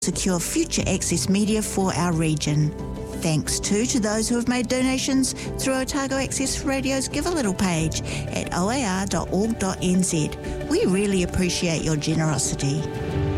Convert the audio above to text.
secure future access media for our region. Thanks too to those who have made donations through Otago Access Radio's Give a Little page at oar.org.nz. We really appreciate your generosity.